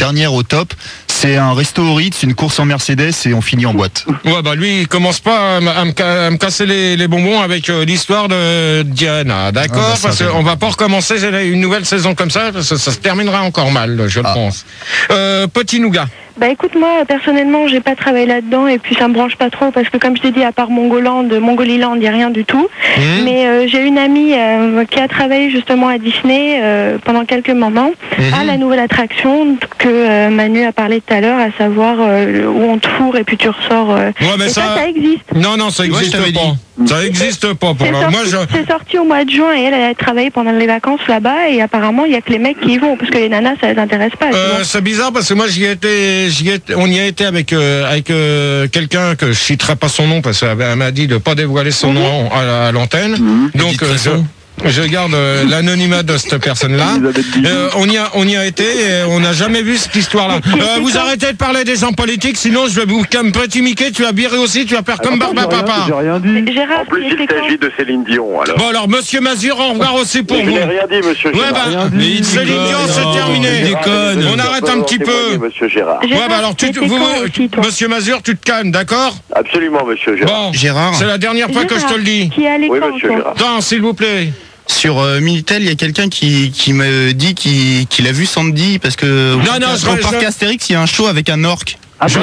dernière au top. C'est un resto au Ritz, une course en Mercedes et on finit en boîte. Ouais, bah lui, il commence pas à me casser les bonbons avec l'histoire de Diana, d'accord? Parce qu'on va pas recommencer une nouvelle saison comme ça, parce que ça se terminera encore mal, je pense. Petit nougat. Bah écoute, moi personnellement j'ai pas travaillé là-dedans et puis ça me branche pas trop parce que comme je t'ai dit, à part Mongoliland, il n'y a rien du tout. Mais j'ai une amie qui a travaillé justement à Disney pendant quelques moments à la nouvelle attraction que Manu a parlé tout à l'heure, à savoir où on te fourre et puis tu ressors. Ouais, mais et ça existe. Non, ça existe pas. Ça existe pas pour moi. C'est sorti au mois de juin et elle a travaillé pendant les vacances là-bas et apparemment il y a que les mecs qui y vont parce que les nanas ça les intéresse pas. C'est bizarre parce que moi on y a été avec quelqu'un que je citerai pas son nom parce qu'elle m'a dit de pas dévoiler son nom à l'antenne. Donc je garde l'anonymat de cette personne-là. On y a été et on n'a jamais vu cette histoire-là. Vous arrêtez de parler des gens politiques, sinon je vais vous comme Petit Mickey, tu vas virer aussi, tu vas faire comme Barbapapa. J'ai rien dit. Gérard, En plus, il s'agit de Céline Dion, alors. Bon alors, Monsieur Mazur, au revoir aussi pour Je vous. n'ai rien dit, monsieur Gérard. Céline Dion, c'est terminé. On arrête un petit peu. Monsieur Gérard. Ouais, bah alors, Monsieur Mazur, tu te calmes, d'accord? Absolument, monsieur Gérard. Bon, Gérard. c'est la dernière fois que je te le dis. Qui est à Oui, l'écran, monsieur toi Gérard. Non, s'il vous plaît. Sur Minitel, il y a quelqu'un qui me dit qu'il a vu Sandy parce que au parc Astérix, il y a un show avec un orque. Je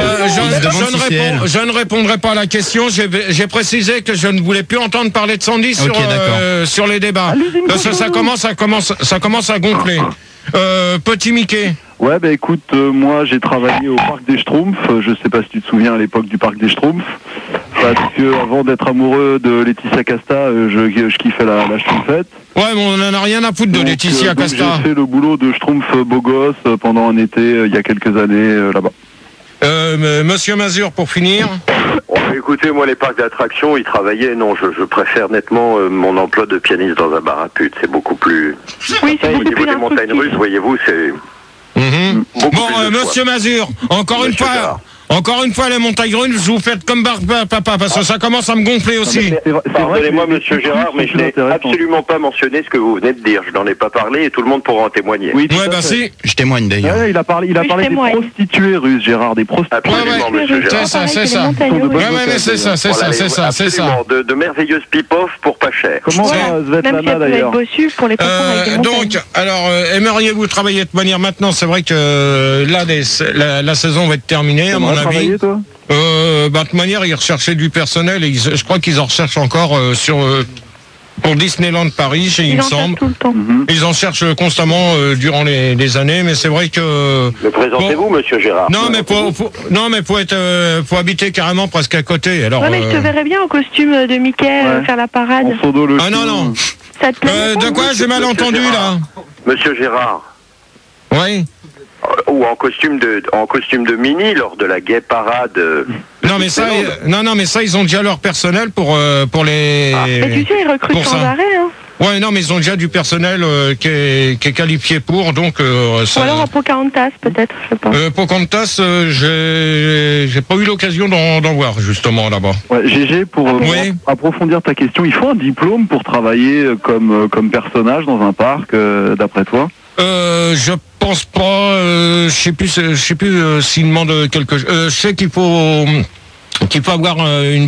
ne répondrai pas à la question. J'ai précisé que je ne voulais plus entendre parler de Sandy sur les débats. Parce que ça commence à gonfler. Petit Mickey. Ouais, bah écoute, moi j'ai travaillé au Parc des Schtroumpfs. Je sais pas si tu te souviens à l'époque du Parc des Schtroumpfs. Parce que avant d'être amoureux de Laetitia Casta, je kiffais la Schtroumpfette. Ouais, mais on en a rien à foutre de Laetitia Casta. J'ai fait le boulot de Schtroumpf beau gosse pendant un été il y a quelques années là-bas. Monsieur Mazur, pour finir. Écoutez, moi, les parcs d'attractions, ils travaillaient. Non, je préfère nettement mon emploi de pianiste dans un bar à pute. C'est beaucoup plus... Oui, c'est Au beaucoup niveau plus des montagnes russes, voyez-vous, c'est... Bon, Monsieur Mazur, encore une fois, les montagnes russes, vous faites comme Barbapapa, parce que ça commence à me gonfler aussi. Pardonnez-moi, monsieur Gérard, mais je n'ai absolument pas mentionné ce que vous venez de dire. Je n'en ai pas parlé et tout le monde pourra en témoigner. Oui, si. Je témoigne d'ailleurs. Ouais, il a parlé des prostituées russes, Gérard, des prostituées. Absolument, monsieur Gérard. C'est ça. Mais c'est ça. Absolument, de merveilleuses pip-off pour pas cher. Comment Svetlana d'ailleurs? Pour les donc, alors, aimeriez-vous travailler de manière maintenant? C'est vrai que là, la saison va être terminée, à mon avis. Toi de toute manière, ils recherchaient du personnel et je crois qu'ils en recherchent encore pour Disneyland Paris, il me semble. Tout le temps. Ils en cherchent constamment durant les années, mais c'est vrai que... Mais présentez-vous, monsieur Gérard. Non, mais faut habiter carrément presque à côté. Alors, ouais, mais je te verrais bien en costume de Mickey faire la parade. Ah non. Ça te plaît De quoi j'ai mal entendu là? Monsieur Gérard. Oui. Ou en costume de Minnie lors de la gay parade. Non mais ça ils ont déjà leur personnel pour les. Mais tu sais ils recrutent sans arrêt hein. Ouais non mais ils ont déjà du personnel qui est qualifié pour donc. Ou alors à Pocahontas peut-être je sais pas. Pocahontas j'ai pas eu l'occasion d'en voir justement là-bas. Ouais, GG pour approfondir ta question, il faut un diplôme pour travailler comme personnage dans un parc d'après toi? Je pense pas. Je sais plus s'il demande quelque chose. Je sais qu'il faut avoir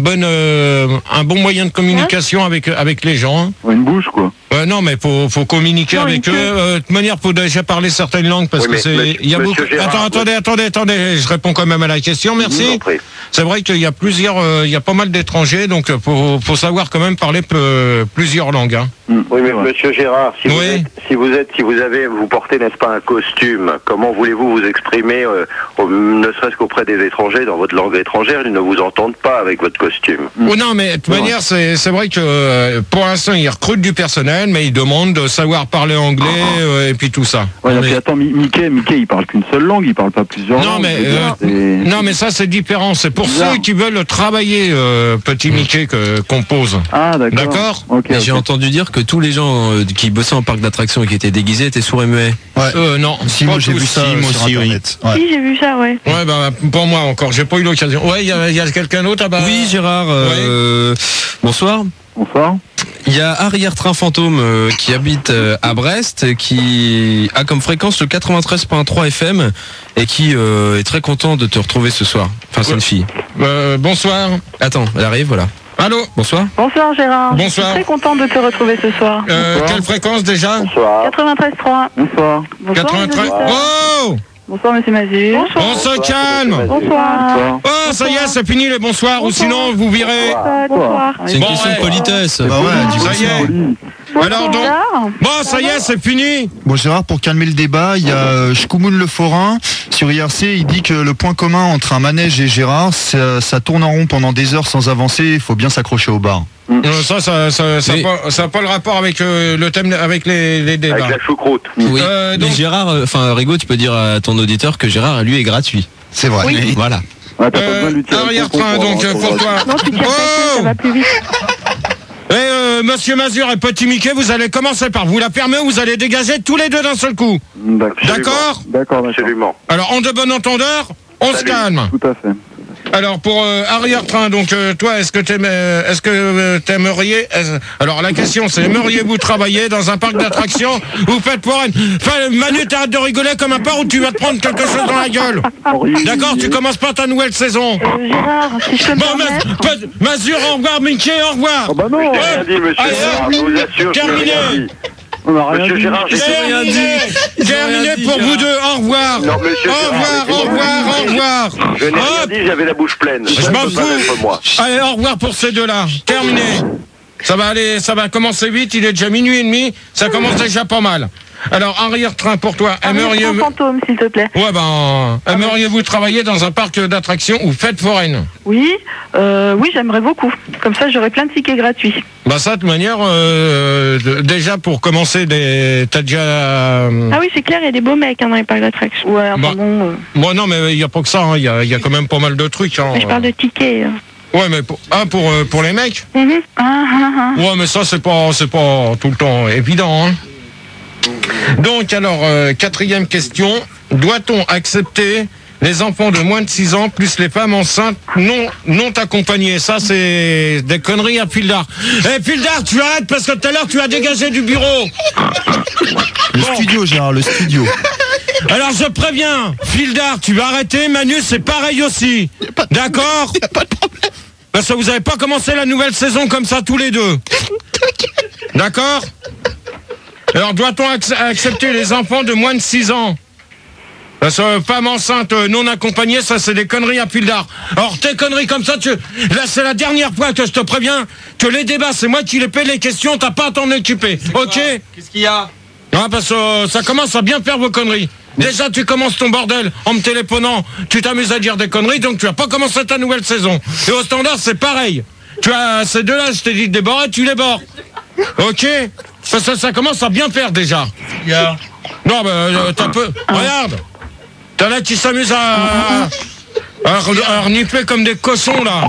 un bon moyen de communication avec les gens. Une bouche quoi. Non mais faut communiquer avec eux. De toute manière, faut déjà parler certaines langues parce que il y a beaucoup. Attendez, je réponds quand même à la question. Merci. C'est vrai qu'il y a il y a pas mal d'étrangers, donc faut savoir quand même parler plusieurs langues. Hein. Oui, mais monsieur Gérard, si vous portez, n'est-ce pas, un costume, comment voulez-vous vous exprimer, ne serait-ce qu'auprès des étrangers, dans votre langue étrangère, ils ne vous entendent pas avec votre costume. Oh non, mais de toute manière, c'est vrai que pour l'instant, ils recrutent du personnel, mais ils demandent de savoir parler anglais et puis tout ça. Ouais, mais attends, Mickey, il parle qu'une seule langue, il parle pas plusieurs langues. Non, mais ça, c'est différent. C'est pour ceux qui veulent travailler, petit Mickey, qu'on pose. Ah, d'accord. Okay, j'ai entendu dire que tous les gens qui bossaient en parc d'attractions et qui étaient déguisés étaient sourds et muets. Ouais. Non. Si, moi j'ai vu ça sur Internet. Oui, j'ai vu ça, ouais. Ouais, bah, pour moi encore, j'ai pas eu l'occasion. Ouais, il y a quelqu'un d'autre là-bas. Oui, Gérard. Bonsoir. Bonsoir. Il y a Arrière-Train Fantôme qui habite à Brest, qui a comme fréquence le 93.3 FM et qui est très content de te retrouver ce soir. Enfin, c'est une fille. Bonsoir. Attends, elle arrive, voilà. Allô. Bonsoir. Bonsoir Gérard. Bonsoir. Je suis très contente de te retrouver ce soir. Quelle fréquence déjà? Bonsoir. 93.3. Bonsoir. 93. Oh! Bonsoir Monsieur Mazur. On se calme. Bonsoir. Oh, ça y est, c'est fini les bonsoirs, ou sinon vous virez. Bonsoir. C'est une question de politesse. Bah ouais, Ça y est. Alors donc, bon, ça y est, c'est fini. Bon Gérard, pour calmer le débat, il y a Shkoumoun le Forain sur IRC, il dit que le point commun entre un manège et Gérard, ça tourne en rond pendant des heures sans avancer, il faut bien s'accrocher aux barres. Ça n'a pas le rapport avec le thème, avec les débats. Avec la choucroute. Oui. Donc, Mais Gérard, Rigaud, tu peux dire à ton auditeur que Gérard, lui, est gratuit. C'est vrai. Oui. Voilà. Ouais, t'as pas besoin de lui tirer Arrière-train, le donc, concours pour toi. Non, tu tires pas, ça va plus vite. Monsieur Mazur et Petit Mickey, vous allez commencer par vous la fermer ou vous allez dégager tous les deux d'un seul coup. D'accord? D'accord. Absolument. Alors, en de bon entendeur, on se calme. Tout à fait. Alors pour Arrière-Train, donc toi, est-ce que t'aimerais alors la question c'est, aimeriez-vous travailler dans un parc d'attractions ou faites pour Manu, t'arrêtes de rigoler comme un porc ou tu vas te prendre quelque chose dans la gueule. D'accord, tu commences pas ta nouvelle saison. Gérard, si je peux me permettre. Mazur, au revoir, Mickey, au revoir. Oh bah non. J'ai rien dit, monsieur Allez, Gérard, je vous assure, je n'ai terminé. rien dit. On a rien Monsieur dit. Gérard, j'ai rien dit. Terminé pour vous deux, au revoir. Non, monsieur Au Gérard, revoir, au revoir, au revoir. Je n'ai rien Hop. dit, j'avais la bouche pleine. Je Ça m'en ne peut pas fous. être moi. Allez, au revoir pour ces deux-là. Terminé. Ça va commencer vite, il est déjà minuit et demi, ça commence déjà pas mal. Alors, Arrière-Train pour toi, Arrière-train fantôme, s'il te plaît. Ouais, aimeriez-vous travailler dans un parc d'attractions ou fête foraine? Oui, oui, j'aimerais beaucoup. Comme ça, j'aurai plein de tickets gratuits. Bah ça, de manière, déjà pour commencer, t'as déjà... Ah oui, c'est clair, il y a des beaux mecs dans les parcs d'attractions. Ouais, enfin bon. Bon, non, mais il n'y a pas que ça, il y a quand même pas mal de trucs. Mais je parle de tickets. Ouais, mais pour les mecs. Mm-hmm. Ouais, mais ça, c'est pas tout le temps évident, hein. Donc, alors, quatrième question. Doit-on accepter les enfants de moins de 6 ans plus les femmes enceintes non accompagnées? Ça, c'est des conneries à Fildar. Fildar, tu arrêtes parce que tout à l'heure, tu as dégagé du bureau. Le studio, Gérard, le studio. Alors, je préviens, Fildar, tu vas arrêter. Manu, c'est pareil aussi. D'accord? Y a pas de problème. Parce que vous n'avez pas commencé la nouvelle saison comme ça tous les deux. D'accord? Alors, doit-on accepter les enfants de moins de 6 ans? Parce que femme enceinte non accompagnée, ça c'est des conneries à Fildar. Alors tes conneries comme ça, là c'est la dernière fois que je te préviens que les débats, c'est moi qui les paie, les questions, t'as pas à t'en occuper. Ok? Qu'est-ce qu'il y a? Ah, parce que ça commence à bien faire vos conneries. Déjà tu commences ton bordel en me téléphonant, tu t'amuses à dire des conneries, donc tu vas pas commencer ta nouvelle saison. Et au standard c'est pareil. Tu as ces deux-là, je t'ai dit de déborder, tu les bords. Ok? Ça commence à bien faire déjà. Non, t'as peu. Regarde! T'as là qui s'amusent à renifler comme des cochons là.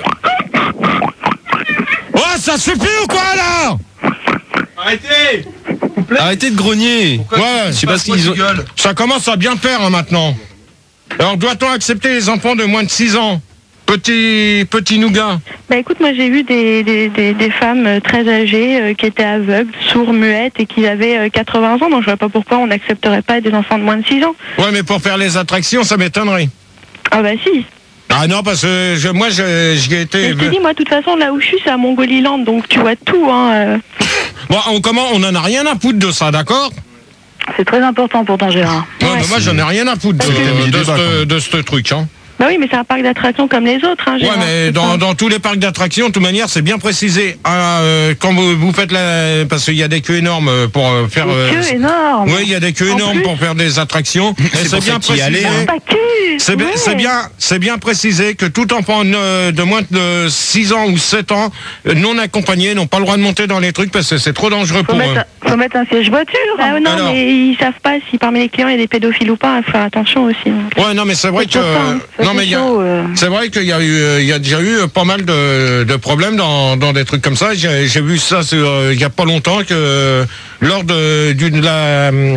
Oh, ça suffit ou quoi là? Arrêtez! Arrêtez de grogner. Ouais, je sais pas ce qu'ils ont. Ça commence à bien faire hein, maintenant. Alors doit-on accepter les enfants de moins de 6 ans? Petit nougat. Bah écoute, moi j'ai vu des femmes très âgées qui étaient aveugles, sourds, muettes et qui avaient 80 ans, donc je vois pas pourquoi on n'accepterait pas des enfants de moins de 6 ans. Ouais, mais pour faire les attractions, ça m'étonnerait. Ah bah si. Ah non, parce que moi j'y ai été... Je te dis, moi de toute façon, là où je suis, c'est à Mongoliland, donc tu vois tout, hein. Bon, on en a rien à foutre de ça, d'accord? C'est très important pour ton Gérard. Ouais, mais moi j'en ai rien à foutre de ce truc, hein. Bah oui, mais c'est un parc d'attractions comme les autres, hein, Gérard. Ouais, mais dans tous les parcs d'attractions, de toute manière, c'est bien précisé. Quand vous faites parce qu'il y a des queues énormes pour faire... Des queues énormes. Oui, il y a des queues énormes pour faire des attractions. Et c'est bien précisé. C'est bien précisé que tout enfant de moins de 6 ans ou 7 ans, non accompagné, n'ont pas le droit de monter dans les trucs parce que c'est trop dangereux pour eux. Faut mettre un siège voiture. Ah, non, alors, mais ils savent pas si parmi les clients il y a des pédophiles ou pas. Il faut faire attention aussi. Donc. Ouais, non, mais c'est vrai que... Non, mais c'est vrai qu'il y a déjà eu pas mal de problèmes dans des trucs comme ça. J'ai vu ça il y a pas longtemps que lors de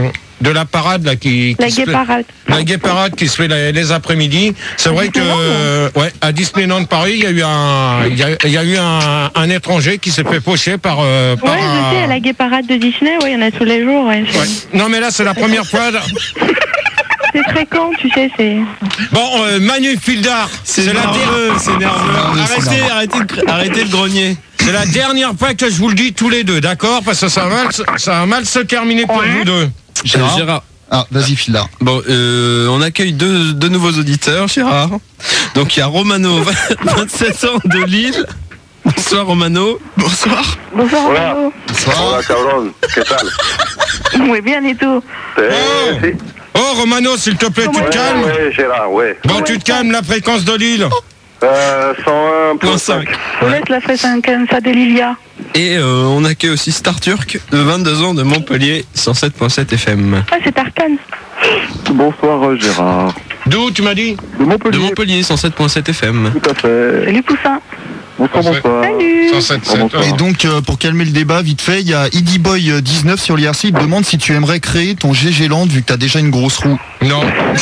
de la parade là La gay parade. La gay parade qui se fait les après-midi. C'est vrai que à Disneyland Paris, il y a eu un étranger qui s'est fait faucher par. Je sais, la gay parade de Disney, il y en a tous les jours. Ouais. Non, mais là, c'est la première fois. C'est fréquent, tu sais, c'est. Bon, Manu Fildar, c'est nerveux, c'est nerveux. Arrêtez le grogner. C'est la dernière fois que je vous le dis tous les deux, d'accord? Parce que ça va mal se terminer pour vous deux. Gérard. Ah, vas-y, Fildar. Bon, on accueille deux nouveaux auditeurs, Gérard. Donc il y a Romano, 27 ans de Lille. Bonsoir Romano. Bonsoir. Bonsoir Romano. Hola, cabrón. ¿Qué tal? Muy bien, et tout? Oh Romano, s'il te plaît, tu te calmes? Oui, Gérard, oui. Bon, tu te calmes, la fréquence de Lille? 101.5. Je laisse la fréquence de Lilia. Et on accueille aussi Star Turk, de 22 ans de Montpellier, 107.7 FM. Ah, c'est Tarkan. Bonsoir Gérard. D'où tu m'as dit? De Montpellier. De Montpellier, 107.7 FM. Tout à fait. Salut Poussin. Bonsoir. Salut. 107.7. Et donc, pour calmer le débat, vite fait, il y a Eddie Boy 19 sur l'IRC. Il te demande si tu aimerais créer ton GG Land vu que t'as déjà une grosse roue. Non.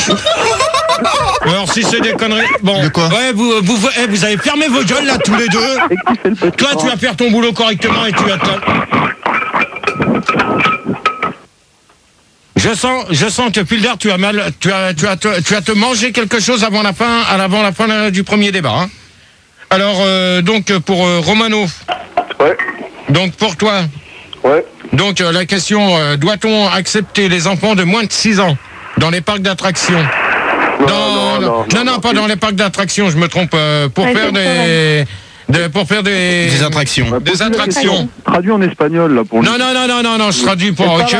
Alors si c'est des conneries. Bon. De quoi? Ouais, vous avez fermé vos gueules là tous les deux. Toi tu vas faire ton boulot correctement et tu vas Je sens que Fildar, tu vas te manger quelque chose avant la fin du premier débat. Hein. Alors donc pour Romano. Ouais. Donc pour toi. Ouais. Donc la question doit-on accepter les enfants de moins de 6 ans dans les parcs d'attractions? Non, pas dans les parcs d'attractions, je me trompe. Pour faire des attractions. Des attractions. Traduit en espagnol là pour. Non, je traduis pour. Ok.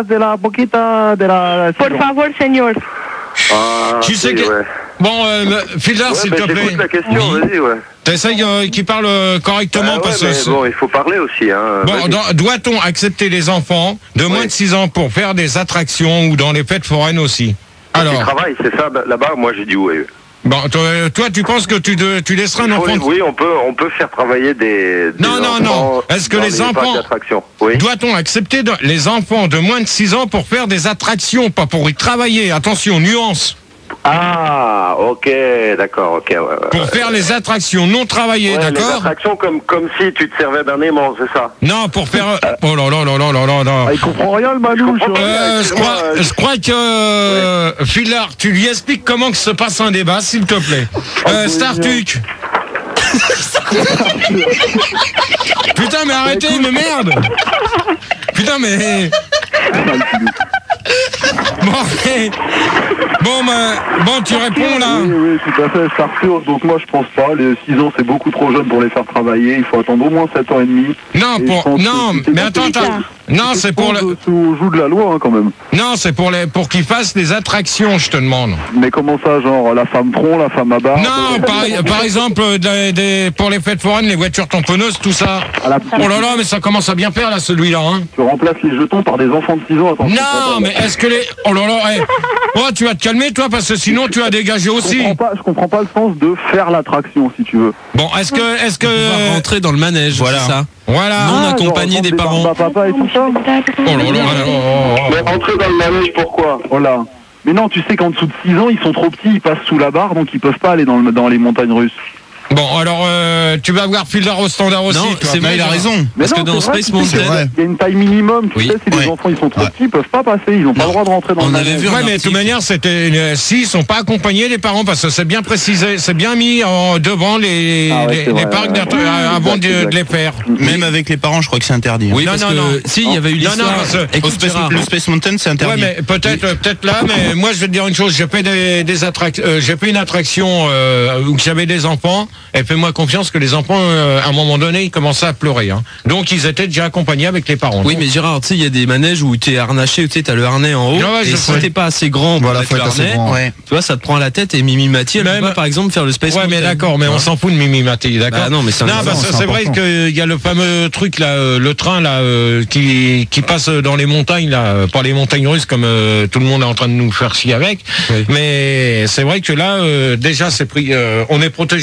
Por favor, señor. Tu sais que. Bon, Fildar, s'il te plaît. J'écoute la question, vas-y, ouais. T'essayes qu'il parle correctement parce que. Bon, il faut parler aussi, hein. Bon, doit-on accepter les enfants de moins de 6 ans pour faire des attractions ou dans les fêtes foraines aussi? Alors. Qui travaille, c'est ça, là-bas, moi j'ai dit oui. Bon, toi, tu penses que tu laisseras un enfant? Oui, on peut faire travailler des non. Est-ce que les enfants... Doit-on accepter les enfants de moins de 6 ans pour faire des attractions, pas pour y travailler? Attention, nuance. Ah, ok, d'accord, ok. Pour faire les attractions non travaillées, d'accord? Les attractions comme si tu te servais d'un aimant, c'est ça? Non, pour faire... Oh là là. Il comprend rien le Manouche. Je crois que... Fildar, tu lui expliques comment que se passe un débat, s'il te plaît. Startuc. Putain, mais arrêtez, mais merde. Putain, mais... Bon, tu réponds là. Oui, tout à fait, Startur. Donc moi je pense pas, les 6 ans c'est beaucoup trop jeune pour les faire travailler, il faut attendre au moins 7 ans et demi. Non, mais attends. Non, c'est pour le... On joue de la loi hein, quand même. Non, c'est pour qu'ils fassent des attractions, je te demande. Mais comment ça, genre la femme tronc, la femme à barbe? Non, par exemple, pour les fêtes foraines, les voitures tamponneuses, tout ça. Oh là là, mais ça commence à bien faire là, celui-là. Hein. Tu remplaces les jetons par des enfants de 6 ans. Attends, non, mais est-ce que les... Oh là là, tu vas te calmer, toi, parce que sinon tu as dégagé aussi. Je comprends pas le sens de faire l'attraction, si tu veux. Bon, est-ce que... Pouvoir rentrer dans le manège, voilà. C'est ça. Voilà. Non accompagné des parents. Papa et tout ça. Oh là là. Mais rentrer dans le manège, pourquoi? Oh là. Mais non, tu sais qu'en dessous de 6 ans, ils sont trop petits, ils passent sous la barre, donc ils peuvent pas aller dans les montagnes russes. Bon, alors, tu vas voir Fildar au standard aussi. Non, c'est vrai, il a raison. Parce que dans Space Mountain... Il y a une taille minimum, tu sais, si les enfants ils sont trop petits, ils peuvent pas passer, ils ont pas le droit de rentrer dans le manège. Ouais, mais de toute manière, si, ils sont pas accompagnés les parents, parce que c'est bien précisé, c'est bien mis devant les parcs avant de les faire. Même avec les parents, je crois que c'est interdit. Oui, parce que si, il y avait eu l'histoire. Le Space Mountain, c'est interdit. Ouais, mais peut-être là, mais moi je vais te dire une chose, j'ai fait j'ai fait une attraction où j'avais des enfants. Et fais-moi confiance que les enfants, à un moment donné, ils commençaient à pleurer. Hein. Donc, ils étaient déjà accompagnés avec les parents. Oui, mais Gérard, tu sais, il y a des manèges où tu es harnaché, tu sais, t'as le harnais en haut. Et si t'es pas assez grand pour mettre le harnais, tu vois, ça te prend la tête et Mimi Mati, elle peut pas, par exemple, faire le Space Mountain. Ouais, mais d'accord, mais on s'en fout de Mimi Mati, d'accord? Bah non, mais c'est vrai qu'il y a le fameux truc, là, le train, là, qui passe dans les montagnes, là, pas les montagnes russes, comme tout le monde est en train de nous faire chier avec. Oui. Mais c'est vrai que là, déjà, c'est pris, on est protégé uniquement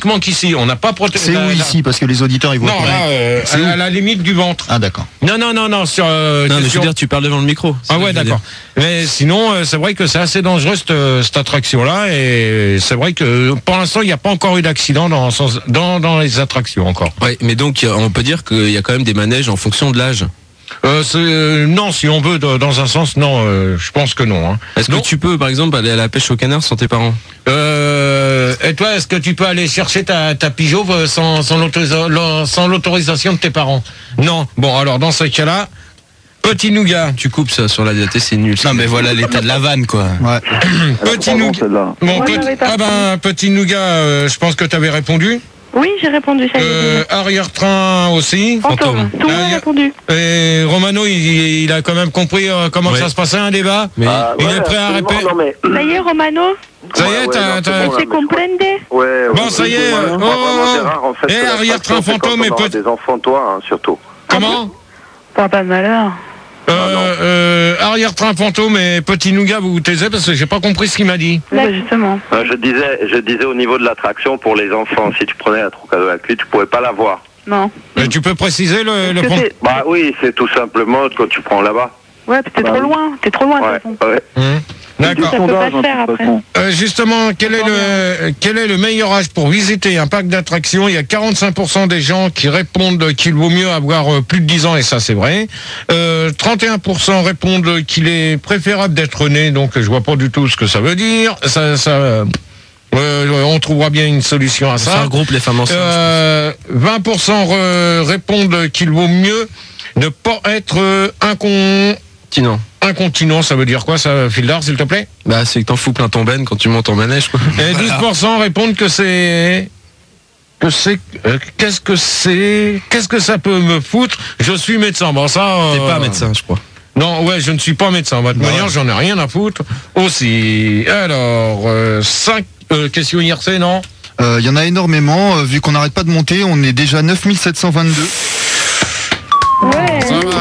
uniquement qu'ici. On n'a pas protégé. C'est où ici? Parce que les auditeurs, ils voient non, pas. Là, à la limite du ventre. Ah, d'accord. Non, sur. Non, mais je veux dire, tu parles devant le micro. Ah ouais, d'accord. Mais sinon, c'est vrai que c'est assez dangereux cette attraction-là, et c'est vrai que pour l'instant, il n'y a pas encore eu d'accident dans les attractions encore. Ouais, mais donc on peut dire qu'il y a quand même des manèges en fonction de l'âge. Non, si on veut, dans un sens, non, je pense que non. Hein. Est-ce que tu peux, par exemple, aller à la pêche au canard sans tes parents? Et toi, est-ce que tu peux aller chercher ta pigeauve sans l'autorisation de tes parents? Non. Bon, alors dans ce cas-là, petit nougat. Tu coupes ça sur la DAT, c'est nul. Non, mais voilà l'état de la vanne, quoi. Ouais. Petit nougat. Bon, petit nougat, je pense que tu avais répondu. Oui, j'ai répondu ça. Arrière-train aussi. Fantôme. Tout le monde a répondu. Et Romano, il a quand même compris comment ça se passait un débat. Mais il est prêt à répéter. Ça y est, Romano? Ça y est, t'as... Tu comprends? Ouais. Bon, ça y est. Et arrière-train fantôme et petit... des enfants, toi, surtout. Comment? Pas de malheur. Arrière-train fantôme et petit nougat, vous vous taisez parce que j'ai pas compris ce qu'il m'a dit. Là, justement. Je disais au niveau de l'attraction pour les enfants, si tu prenais la Trocadéro Inclus, tu pouvais pas la voir. Non. Mais tu peux préciser le fond? Bah oui, c'est tout simplement quand tu prends là-bas. Ouais, t'es trop loin. T'es trop loin, de toute façon. Ouais. D'accord. Ça peut pas se faire après. Justement, quel est le meilleur âge pour visiter un parc d'attractions? Il y a 45% des gens qui répondent qu'il vaut mieux avoir plus de 10 ans, et ça c'est vrai. 31% répondent qu'il est préférable d'être né, donc je vois pas du tout ce que ça veut dire. On trouvera bien une solution à ça. Ça regroupe les femmes enceintes. 20% répondent qu'il vaut mieux ne pas être incontinent, ça veut dire quoi ça, Fildar, s'il te plaît? Bah, c'est que t'en fous plein ton ben quand tu montes en manège, quoi. Et 12% répondent que c'est... Qu'est-ce que ça peut me foutre? Je suis médecin. Bon, ça... T'es pas médecin, je crois. Non, ouais, je ne suis pas médecin. De toute manière, j'en ai rien à foutre aussi. Alors, 5 questions IRC, non? Il y en a énormément. Vu qu'on n'arrête pas de monter, on est déjà 9722. Ouais. Ça va.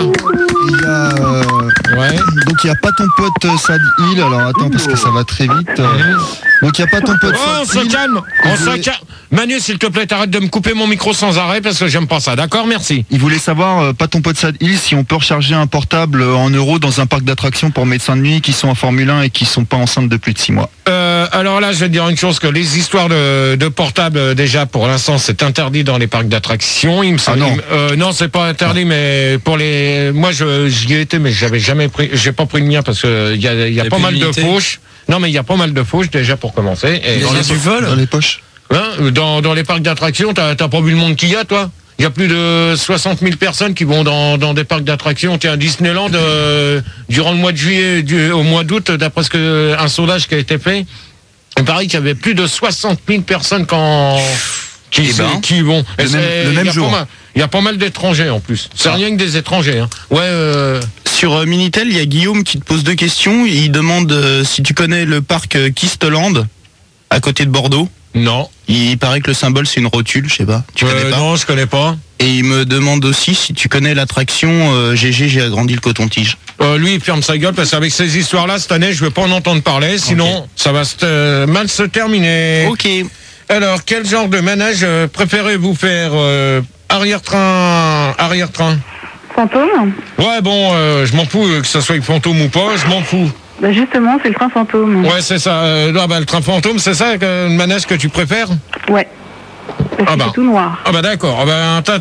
Donc il n'y a pas ton pote Sad Hill. Alors attends, parce que ça va très vite. Donc il n'y a pas ton pote on Sad se Hill. calme. Manu, s'il te plaît, t'arrêtes de me couper mon micro sans arrêt parce que j'aime pas ça. D'accord, merci. Il voulait savoir, pas ton pote Sad Hill, si on peut recharger un portable en euros dans un parc d'attractions pour médecins de nuit qui sont en Formule 1 et qui sont pas enceintes de plus de 6 mois. Alors là, je vais te dire une chose, que les histoires de portables, déjà, pour l'instant, c'est interdit dans les parcs d'attractions. Il me semble. Non, c'est pas interdit, mais pour les... Moi, j'y ai été, mais j'avais jamais pris... J'ai pas pris le mien parce que il y a pas mal de fauches. Non, mais il y a pas mal de fauches, déjà, pour commencer. Et dans du vol? Dans les poches. Hein, dans les parcs d'attractions, t'as pas vu le monde qu'il y a, toi? Il y a plus de 60 000 personnes qui vont dans des parcs d'attractions. Tiens, Disneyland, durant le mois de juillet, au mois d'août, d'après un sondage qui a été fait, il paraît qu'il y avait plus de 60 000 personnes qui vont. Le même jour. Il y a pas mal d'étrangers en plus. C'est rien que des étrangers. Hein. Ouais. Sur Minitel, il y a Guillaume qui te pose 2 questions. Il demande si tu connais le parc Kistland, à côté de Bordeaux. Non. Il paraît que le symbole c'est une rotule, je sais pas. Tu connais pas? Non, je connais pas. Et il me demande aussi si tu connais l'attraction GG, j'ai agrandi le coton-tige. Lui, il ferme sa gueule parce qu'avec ces histoires-là, cette année, je vais pas en entendre parler. Sinon, ça va mal se terminer. Ok. Alors, quel genre de manège préférez-vous faire? Arrière-train. Fantôme? Ouais, bon, je m'en fous que ça soit avec fantôme ou pas, je m'en fous. Bah justement, c'est le train fantôme. Ouais, c'est ça. Le train fantôme, c'est ça le manège que tu préfères? Ouais. Parce que c'est tout noir. Ah bah d'accord. T'as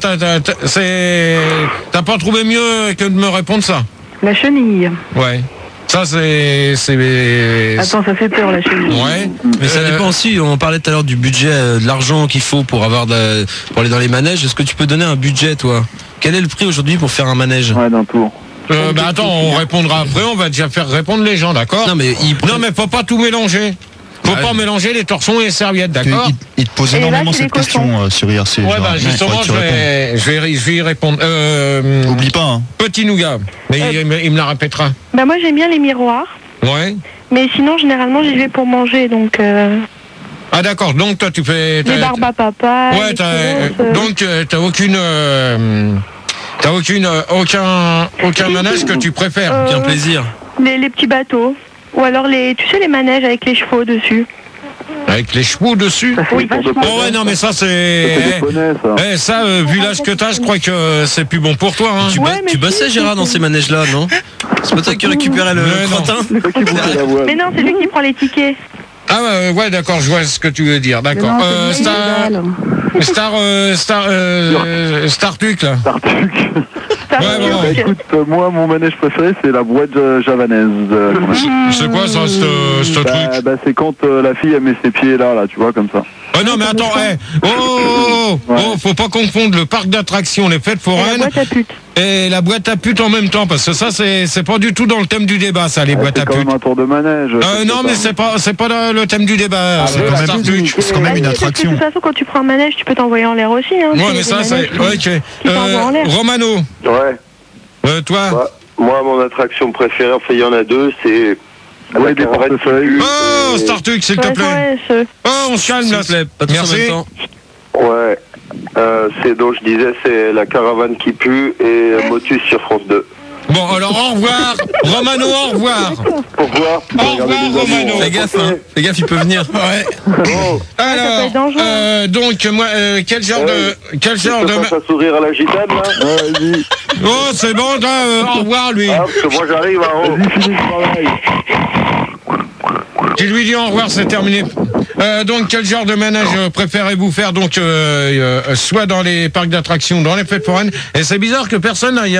pas trouvé mieux que de me répondre ça? La chenille. Ouais. Ça c'est. Attends, ça fait peur la chenille. Ouais. Mais ça dépend aussi. On parlait tout à l'heure du budget, de l'argent qu'il faut pour aller dans les manèges. Est-ce que tu peux donner un budget, toi? Quel est le prix aujourd'hui pour faire un manège? Ouais, d'un tour. Attends, on répondra après. On va déjà faire répondre les gens, d'accord? Non mais faut pas tout mélonger. Faut pas mélanger les torsons et les serviettes, d'accord? Il te pose énormément cette question sur IRC. Ouais, justement, je vais y répondre. Oublie pas. Hein. Petit nougat. Mais il me la répétera. Bah moi j'aime bien les miroirs. Ouais. Mais sinon généralement j'y vais pour manger donc. Ah d'accord. Donc toi tu fais. Les barbes à papa. Ouais. Donc t'as aucun manège que tu préfères. Aucun plaisir. Les petits bateaux. Ou alors les manèges avec les chevaux dessus. Avec les chevaux dessus. Oui, vachement. Oh ouais, non mais ça c'est... ça, vu l'âge que t'as, je crois que c'est plus bon pour toi. Hein. Tu bossais Gérard dans ces manèges-là, non? C'est pas toi qui récupérais le crottin? Mais non, c'est lui qui prend les tickets. Ah ouais, d'accord, je vois ce que tu veux dire, d'accord. Startuc là. Startuc. Ouais, écoute, moi mon manège préféré c'est la boîte javanaise. C'est quoi ça, ce truc? C'est quand la fille elle met ses pieds là, tu vois, comme ça. Non mais attends, faut pas confondre le parc d'attractions, les fêtes foraines et la boîte à putes en même temps, parce que ça c'est pas du tout dans le thème du débat, ça, les boîtes à putes. C'est quand même un tour de manège. Non mais c'est pas le thème du débat. C'est quand même une attraction. De toute façon, quand tu prends un manège, tu peux t'envoyer en l'air aussi. Hein, ouais, mais ça c'est... Ok. Romano. Ouais. Toi? Moi, mon attraction préférée, enfin il y en a deux, c'est... Ouais, des portefeuilles. Oh, Startuc, s'il te plaît. Oh, on se calme là. Merci. Ouais. C'est donc je disais, c'est la caravane qui pue et Motus sur France 2. Bon, alors au revoir. Romano, au revoir. Au revoir. Au revoir, Romano. Fais gaffe, il peut venir. Ouais. Bon. Alors, donc moi, quel genre de ça sourire à la gitane là. Vas-y. Oh, c'est bon, au revoir lui. Ah, parce que moi j'arrive à haut. Vas-y, finis le travail. Tu lui dis au revoir, c'est terminé. Donc, quel genre de manège préférez-vous faire? Donc, soit dans les parcs d'attractions, dans les fêtes foraines. Et c'est bizarre que personne a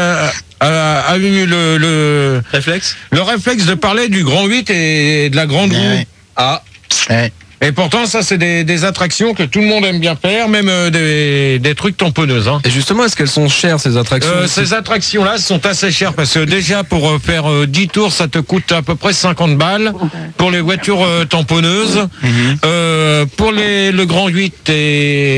eu le réflexe de parler du Grand 8 et de la Grande Roue. Ouais. Ah. Ouais. Et pourtant, ça, c'est des attractions que tout le monde aime bien faire, même des trucs tamponneuses. Hein. Et justement, est-ce qu'elles sont chères, ces attractions? Ces attractions-là sont assez chères, parce que déjà, pour faire 10 tours, ça te coûte à peu près 50 balles pour les voitures tamponneuses. Pour le Grand 8 et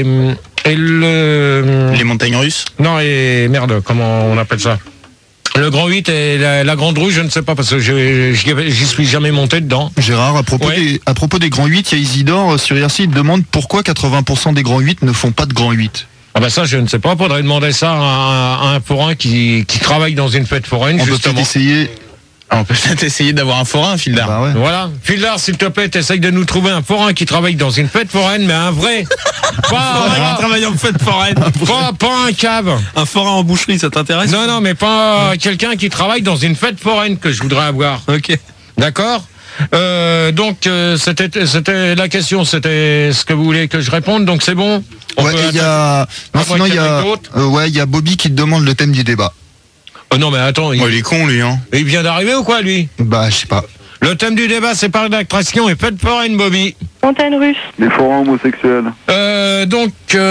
les montagnes russes. Non, et merde, comment on appelle ça? Le Grand 8 et la Grande Roue, je ne sais pas, parce que j'y suis jamais monté dedans. Gérard, à propos des Grands 8, il y a Isidore sur IRC, il demande pourquoi 80% des Grands 8 ne font pas de Grand 8. Ah bah ça, je ne sais pas, faudrait demander ça à un forain qui travaille dans une fête foraine, justement. On peut peut-être essayer d'avoir un forain, Fildar. Bah ouais. Voilà. Fildar, s'il te plaît, t'essayes de nous trouver un forain qui travaille dans une fête foraine, mais un vrai. Pas travaillant en fête foraine. Pas un cave. Un forain en boucherie, ça t'intéresse? Non, mais pas quelqu'un qui travaille dans une fête foraine que je voudrais avoir. Ok. D'accord? Donc, c'était la question, c'était ce que vous voulez que je réponde, donc c'est bon? Il y a Bobby qui te demande le thème du débat. Non mais attends, il est con lui, hein. Il vient d'arriver ou quoi lui? Bah je sais pas. Le thème du débat c'est parc d'attraction et fête foraine, Bobby. Montagne russe. Les forains homosexuels. Donc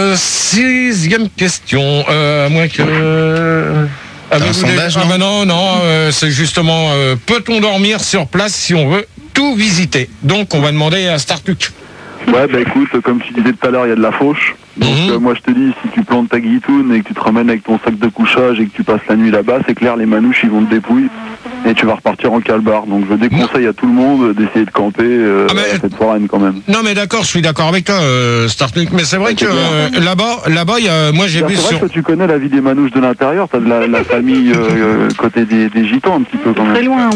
6e question. À moins que... un sondage, non, c'est justement peut-on dormir sur place si on veut tout visiter? Donc on va demander à Startuc. Ouais, bah écoute, comme tu disais tout à l'heure, il y a de la fauche. Donc moi je te dis, si tu plantes ta guitoune et que tu te ramènes avec ton sac de couchage et que tu passes la nuit là-bas, c'est clair, les manouches ils vont te dépouiller et tu vas repartir en calbar. Donc je déconseille à tout le monde d'essayer de camper à cette foraine quand même. Non mais d'accord, je suis d'accord avec toi, Startuc, mais c'est vrai que là-bas, moi j'ai vu sur... C'est vrai que tu connais la vie des manouches de l'intérieur, t'as de la famille côté des gitans un petit peu quand même. Très loin.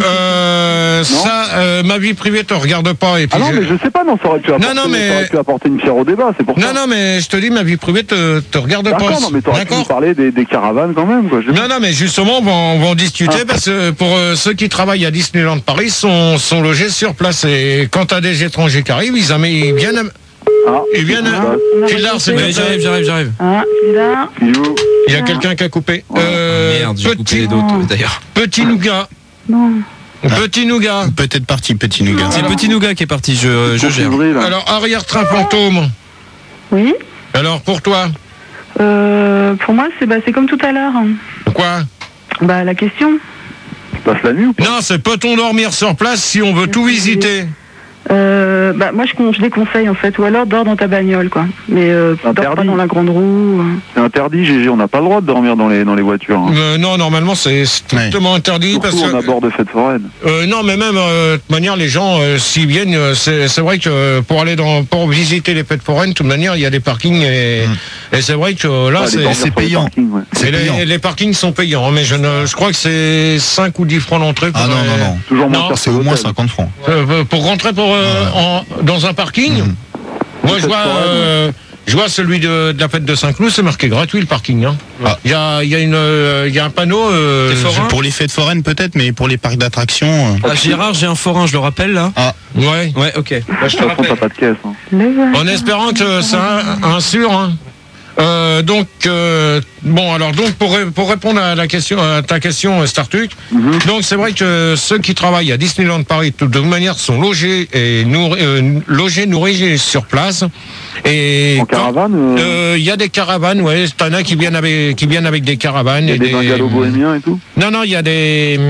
Ma vie privée te regarde pas. Et puis mais je sais pas, ça aurait pu apporter une pierre au débat, c'est pour ça. Non, mais je te dis, ma vie privée te regarde pas. Non, mais t'aurais pu nous parler des caravanes quand même, quoi. Non, mais justement, on va en discuter parce que pour ceux qui travaillent à Disneyland Paris sont logés sur place. Et quand t'as des étrangers qui arrivent, ils viennent... Fildar, c'est bien. J'arrive. Ah, Fildar. Il y a quelqu'un qui a coupé. Merde, j'ai coupé les d'autres d'ailleurs. Petit nougat. Non. Petit nougat. Peut-être parti, petit nougat. C'est Petit nougat qui est parti, je gère. Alors, arrière-train fantôme. Oui. Alors, pour toi? Pour moi, c'est comme tout à l'heure. Quoi? La question. Tu passes la nuit ou pas? Non, c'est peut-on dormir sur place si on veut tout visiter? Moi je déconseille en fait, ou alors dors dans ta bagnole quoi, mais dors pas dans la grande roue. C'est interdit, GG, on n'a pas le droit de dormir dans les voitures. Hein. Non, normalement c'est strictement interdit. Surtout parce que on aborde fête foraine. Non, mais même de toute manière les gens s'ils viennent, c'est vrai que pour visiter les fêtes foraines, de toute manière il y a des parkings et c'est vrai que là c'est payant. Les parkings sont payants, mais je crois que c'est 5 ou 10 francs l'entrée. Ah non. Toujours moins cher, c'est au moins 50 francs. Pour rentrer pour dans un parking. Moi, je vois celui de la fête de Saint-Cloud, c'est marqué gratuit le parking. Hein. Il y a un panneau. Pour les fêtes foraines peut-être, mais pour les parcs d'attractions. Gérard, j'ai un forain, je le rappelle là. Ouais, ok. Là, je te rappelle. T'as pas de caisse. Hein. En espérant que ça insure. Hein. Donc pour répondre à ta question Startuc, donc c'est vrai que ceux qui travaillent à Disneyland Paris de toute manière sont logés et nourris sur place. Et en caravane. Il y a des caravanes, ouais, t'en as qui viennent avec des caravanes. Il y a des bungalows bohémiens et tout. Non, il y a des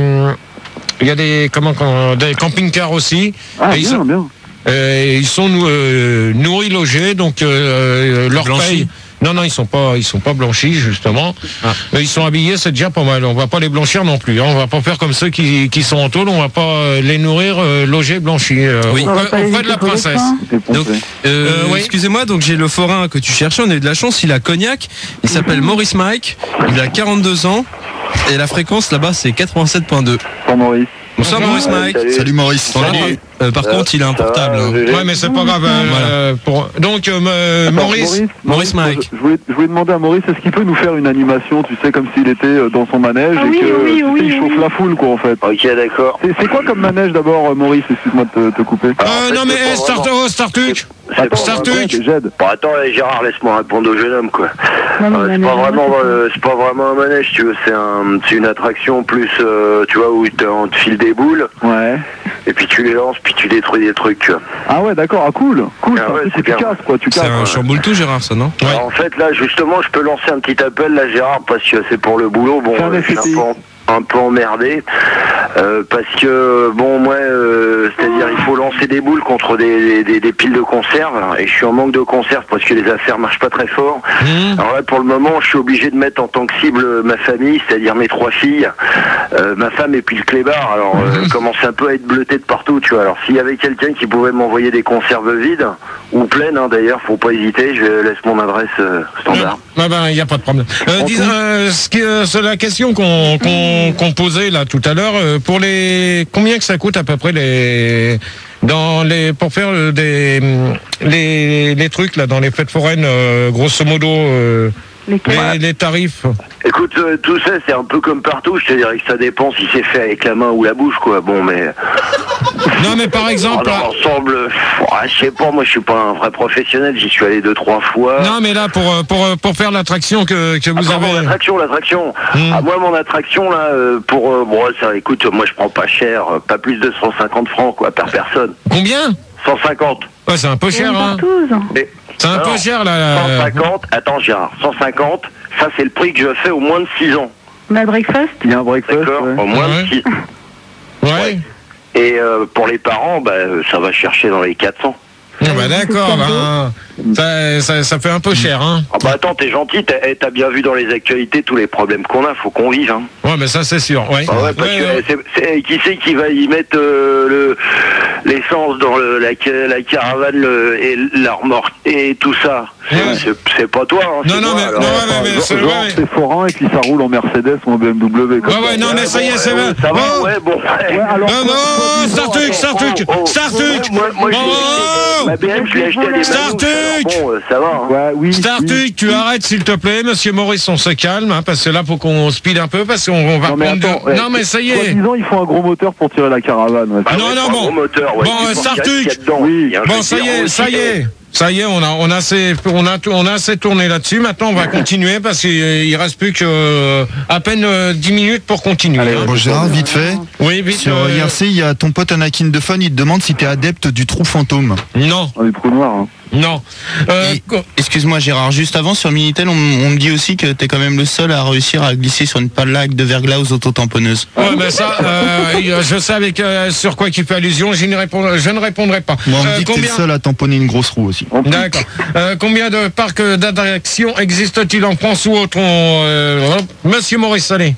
des camping-cars aussi. Ah, et bien. Ils sont nourris, logés, donc leur paye. Non, ils sont pas blanchis justement. Mais ils sont habillés, c'est déjà pas mal. On va pas les blanchir non plus. Hein. On va pas faire comme ceux qui sont en tôle. On va pas les nourrir, loger, blanchis. Oui. On fait de la princesse. Donc, excusez-moi. Donc j'ai le forain que tu cherchais. On a eu de la chance. Il a Cognac. Il s'appelle Maurice Mike. Il a 42 ans. Et la fréquence là-bas c'est 87.2. Pour Maurice. Bonsoir Maurice Mike. Salut Maurice. Par contre, il a un portable. Ouais, mais c'est pas grave. Donc, Maurice Mike. Je voulais demander à Maurice, est-ce qu'il peut nous faire une animation, tu sais, comme s'il était dans son manège il chauffe la foule, quoi, en fait. Ok, d'accord. C'est quoi comme manège d'abord, Maurice? Excuse-moi de te couper. Non, mais Startuc. Bon, attends, Gérard, laisse-moi répondre au jeune homme, quoi. C'est pas vraiment un manège, tu veux. C'est une attraction plus, tu vois, où on te file des boules. Ouais. Et puis tu les lances, puis tu détruis des trucs, tu vois. Ah ouais, d'accord, cool. C'est tu casses, quoi, tu casses. C'est un chamboule tout, Gérard, ça, non? Alors, en fait, là, justement, je peux lancer un petit appel, là, Gérard, parce que c'est pour le boulot. Bon, je suis un peu emmerdé, parce que, bon, moi, c'est-à-dire, il faut lancer des boules contre des piles de conserve, et je suis en manque de conserve parce que les affaires marchent pas très fort. Alors là, pour le moment, je suis obligé de mettre en tant que cible ma famille, c'est-à-dire mes 3 filles, ma femme et puis le clébard. Alors, commence un peu à être bleuté de partout, tu vois. Alors, s'il y avait quelqu'un qui pouvait m'envoyer des conserves vides, ou pleines, hein, d'ailleurs, faut pas hésiter, je laisse mon adresse standard. Il n'y a pas de problème. C'est la question qu'on posait là tout à l'heure. Combien que ça coûte à peu près pour faire les trucs là dans les fêtes foraines, grosso modo, les tarifs? Écoute, tout ça c'est un peu comme partout. Je te dirais que ça dépend si c'est fait avec la main ou la bouche, quoi. Bon, mais non, mais par exemple, dans l'ensemble, je sais pas. Moi, je suis pas un vrai professionnel. J'y suis allé 2-3 fois. Non, mais là, pour faire l'attraction que vous avez. L'attraction. Moi, mon attraction là, ça. Écoute, moi, je prends pas cher, pas plus de 150 francs, quoi, par personne. Combien? 150. Ouais, c'est un peu cher, hein. C'est un peu cher là. 150. Attends, Gérard, 150. Ça, c'est le prix que je fais au moins de 6 ans. On a le breakfast. Il y a un breakfast. D'accord, au moins de 6 ans. Ouais. Et pour les parents, ça va chercher dans les 400. D'accord, ça fait un peu cher, hein. Attends, t'es gentil, t'as bien vu dans les actualités tous les problèmes qu'on a, faut qu'on vive, hein. Ouais, mais ça c'est sûr, ouais. Qui c'est qui va y mettre l'essence dans la caravane et la remorque et tout ça? C'est pas toi, hein. C'est forain et puis ça roule en Mercedes ou en BMW. Non, mais ça y est, c'est vrai. Ça va, ouais, bon. Non, Startuc. Moi, ma BM, je l'ai acheté à des Startuc. Bon, ça va. Hein. Oui. Startuc, tu arrêtes s'il te plaît, monsieur Maurice, on se calme, hein, parce que là, faut qu'on speed un peu, parce qu'on va prendre. Non, mais ça y est. Disons, il faut un gros moteur pour tirer la caravane. Ouais. Bon. Bon, Startuc. Bon, ça y est, on a assez tourné là-dessus. Maintenant, on va continuer parce qu'il reste plus que à peine 10 minutes pour continuer. Allez, bon, Gérard, vite fait. Oui, vite. Sur IRC, il y a ton pote Anakin de Fun, il te demande si t'es adepte du trou fantôme. Non. Les trous noirs. Hein. Non. Excuse-moi Gérard, juste avant sur Minitel, on me dit aussi que t'es quand même le seul à réussir à glisser sur une plaque de verglas aux autotamponneuses. Ouais, mais ça, je sais avec sur quoi il fait allusion, je ne répondrai pas. Moi, on me dit que t'es le seul à tamponner une grosse roue aussi. D'accord. Combien de parcs d'attractions existe-t-il en France ou autre? Monsieur Maurice Salé.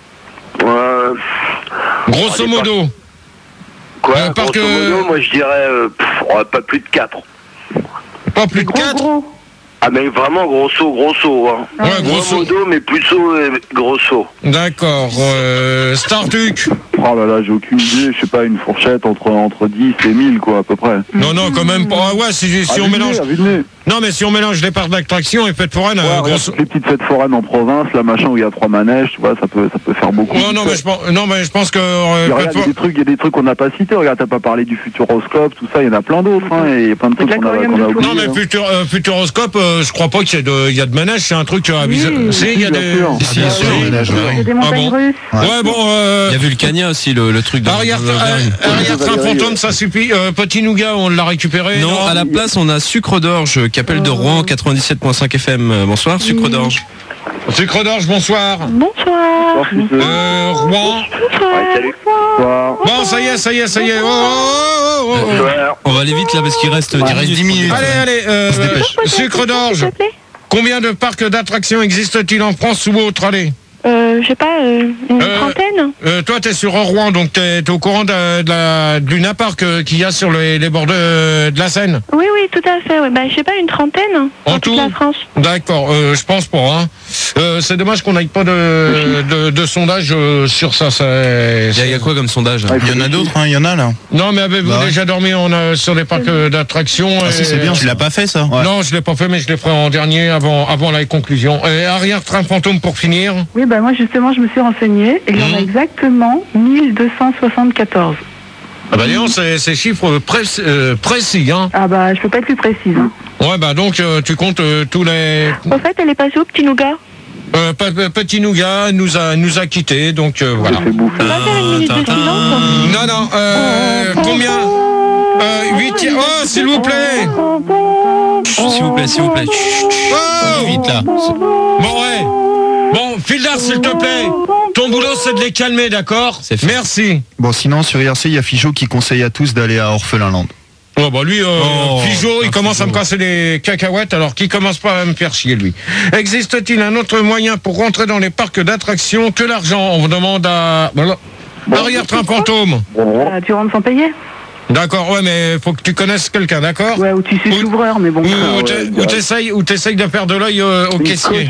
Grosso modo. Quoi, grosso modo, moi je dirais pas plus de 4. Pas plus de 4 ? Ah, mais vraiment grosso, hein. Ouais, grosso modo, mais plutôt grosso. D'accord. Startuc. Oh là là, j'ai aucune idée, je sais pas, une fourchette entre 10 et 1000 quoi à peu près. Non, quand même pas. Ouais, si on mélange. Non, mais si on mélange les parcs d'attraction et fêtes foraines, les petites fêtes foraines en province, la machin où il y a 3 manèges, tu vois, ça peut faire beaucoup. Non, mais je pense que. Il y a des trucs qu'on n'a pas cités. Regarde, t'as pas parlé du Futuroscope, tout ça. Il y en a plein d'autres. Et il y a plein de trucs qu'on a oubliés. Non, mais Futuroscope, je crois pas qu'il y a de manège. C'est un truc à viser. Si, il y a des. Il y a des montagnes russes. Ouais, bon. Il y a Vulcania aussi, le truc de. Arrière-train fantôme, ça suffit. Petit Nougat, on l'a récupéré. Non, à la place, on a Sucre d'Orge qui appelle de Rouen 97.5 FM. Bonsoir, Sucre d'Orge. Sucre d'Orge, bonsoir. Bonsoir. Rouen. Salut. Bon, ça y est. On va aller vite là parce qu'il reste 10 minutes. Allez, Sucre d'Orge. Combien de parcs d'attractions existent-ils en France ou autre? Allez. Je sais pas, une trentaine. Toi, t'es sur Rouen, donc t'es au courant du Luna Park qu'il y a sur les bords de la Seine. Oui, tout à fait. Ouais. Bah, je sais pas, une trentaine en toute la France. D'accord, je pense pas. Hein. C'est dommage qu'on n'aille pas de sondage sur ça. Il y a quoi comme sondage? Il y en a d'autres, il y en a là. Non, mais avez-vous déjà dormi sur les parcs d'attractions? Si, c'est bien. Tu l'as pas fait ça? Non, je l'ai pas fait, mais je l'ai fait en dernier avant la conclusion. Arrière-train fantôme pour finir. Oui, bah moi justement, je me suis renseignée et il y en a exactement 1274. Ah bah disons, c'est chiffres précis, hein. Ah bah, je peux pas être plus précise. Hein. Ouais, bah donc tu comptes tous les... En fait, elle est passée au Petit Nougat. Petit Nougat nous a quittés, donc voilà. On va faire une minute de silence. Non, combien 8... Oh, s'il vous plaît. S'il vous plaît. Oh, vite là. Bon, ouais. Bon, Fildar, s'il te plaît, ton boulot c'est de les calmer, d'accord? Merci. Bon, sinon sur IRC, il y a Figeaud qui conseille à tous d'aller à Orphelinland. Oh bah lui, Figeaud, il commence à me casser les cacahuètes, alors qu'il commence pas à me faire chier, lui. Existe-t-il un autre moyen pour rentrer dans les parcs d'attractions que l'argent? On vous demande à... Voilà. Arrière-train fantôme. Tu rentres sans payer? D'accord, ouais, mais faut que tu connaisses quelqu'un, d'accord? Ouais, ou tu sais l'ouvreur, mais bon. Ou t'essayes de faire de l'œil au caissier.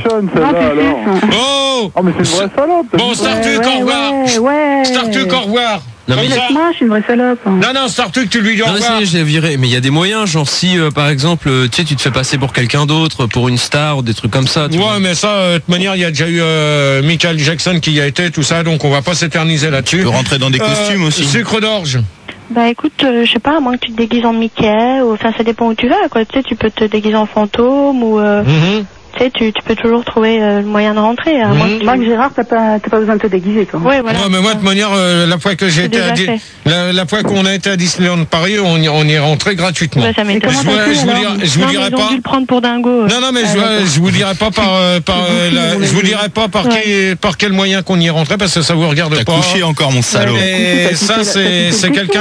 Oh, mais c'est une vraie salope. Bon, Startuc, au revoir. Ouais. Startuc, au revoir. Non, mais moi, je suis une vraie salope. Non, Startuc, tu lui dis au revoir. Je l'ai viré, mais il y a des moyens, genre si par exemple, tu te fais passer pour quelqu'un d'autre, pour une star ou des trucs comme ça. Ouais, mais ça, de toute manière, il y a déjà eu Michael Jackson qui y a été, tout ça, donc on va pas s'éterniser là-dessus. Tu peux rentrer dans des costumes aussi. Sucre d'Orge. Bah écoute, je sais pas, à moins que tu te déguises en Mickey, ou enfin ça dépend où tu vas, quoi. Tu sais, tu peux te déguiser en fantôme, ou tu sais, tu peux toujours trouver le moyen de rentrer. Marc Gérard, t'as pas besoin de te déguiser, toi. Ouais, voilà. Ouais, mais moi, de manière, la fois que j'ai été la fois qu'on a été à Disneyland Paris, on y est rentré gratuitement. Ouais, ça m'étonne. Je vous dirai pas. Ils ont dû le prendre pour dingo. Non, mais je vous dirais pas je vous dirais pas par quel moyen qu'on y est rentré, parce que ça vous regarde pas. T'as couché encore, mon salaud. Et ça, c'est quelqu'un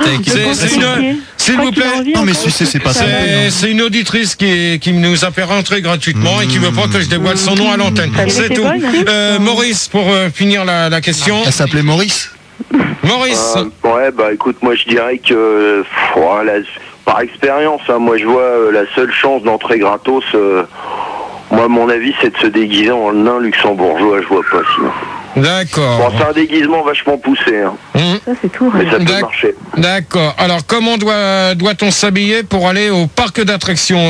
s'il vous plaît. Non, mais c'est pas ça. C'est une auditrice qui nous a fait rentrer gratuitement et qui veut pas que je dévoile son nom à l'antenne. C'est tout. Maurice, pour finir la question. Elle s'appelait Maurice. Maurice. Ouais, bah écoute, moi je dirais que par expérience, hein, moi je vois la seule chance d'entrer gratos. Moi, mon avis, c'est de se déguiser en nain luxembourgeois. Je vois pas sinon. D'accord. Bon, c'est un déguisement vachement poussé. Hein. Ça, c'est tout. Mais ça peut marcher. D'accord. Alors, comment doit-on s'habiller pour aller au parc d'attractions?